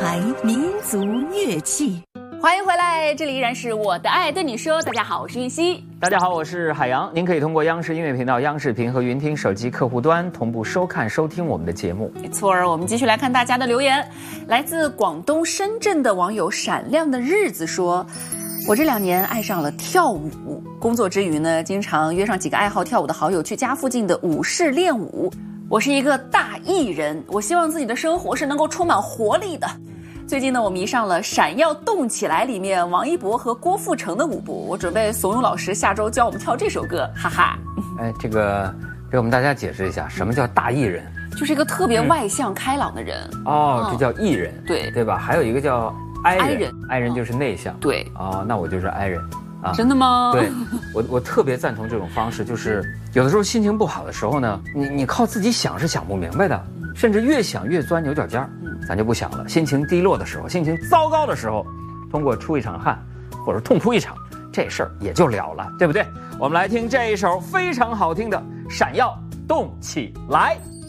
台民族乐器。 欢迎回来，这里依然是我的爱对你说。大家好，我是韵熙。 大家好，我是海洋。您可以通过央视音乐频道、央视频和云听手机客户端同步收看、收听我们的节目。 没错儿，我们继续来看大家的留言。来自广东深圳的网友闪亮的日子说，我这2年爱上了跳舞，工作之余呢，经常约上几个爱好跳舞的好友去家附近的舞室练舞。我是一个大艺人，我希望自己的生活是能够充满活力的。最近呢，我迷上了《闪耀动起来》里面王一博和郭富城的舞步，我准备怂恿老师下周教我们跳这首歌，哈哈。 这个给我们大家解释一下，什么叫大艺人？ 就是一个特别外向开朗的人。 这叫艺人，对吧？还有一个叫I人，I人就是内向。 对。 那我就是 I 人。 真的吗？ 对，我特别赞同这种方式，就是有的时候心情不好的时候呢，你靠自己想是想不明白的，甚至越想越钻牛角尖儿。咱就不想了。心情低落的时候，心情糟糕的时候，通过出一场汗，或者痛哭一场，这事儿也就了了，对不对？我们来听这一首非常好听的《闪耀动起来》。